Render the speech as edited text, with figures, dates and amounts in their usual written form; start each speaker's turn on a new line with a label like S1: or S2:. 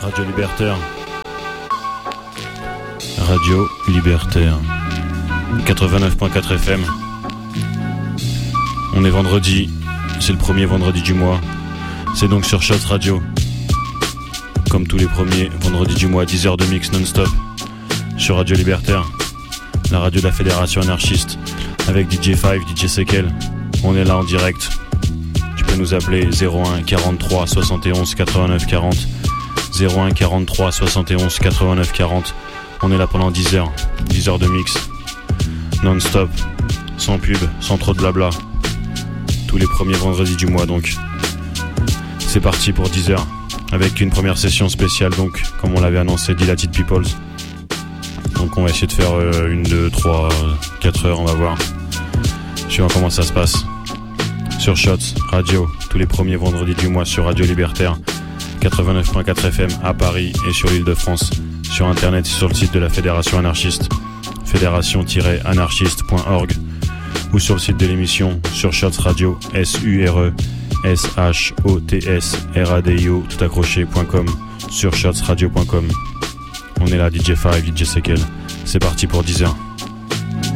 S1: Radio Libertaire. Radio Libertaire. 89.4 FM. On est vendredi, c'est le premier vendredi du mois. C'est donc sur Shots Radio. Comme tous les premiers vendredis du mois, 10 heures de mix non-stop. Sur Radio Libertaire, la radio de la Fédération Anarchiste. Avec DJ5, DJ Sekel. On est là en direct. Tu peux nous appeler 01 43 71 89 40. 01 43 71 89 40. On est là pendant 10 heures. 10 heures de mix. Non-stop. Sans pub, sans trop de blabla. Tous les premiers vendredis du mois donc. C'est parti pour 10 heures. Avec une première session spéciale donc, comme on l'avait annoncé, Dilated Peoples. Donc on va essayer de faire 1, 2, 3, 4 heures, on va voir. Suivant comment ça se passe. Sur Shots Radio, tous les premiers vendredis du mois sur Radio Libertaire. 89.4 FM à Paris et sur l'île de France. Sur internet et sur le site de la Fédération Anarchiste. fédération-anarchiste.org. Ou sur le site de l'émission sur Shots Radio, SURE-SHOTS-RADIO, tout accroché.com, sur shotsradio.com. On est là, DJ5, DJ Sekel. C'est parti pour 10 heures.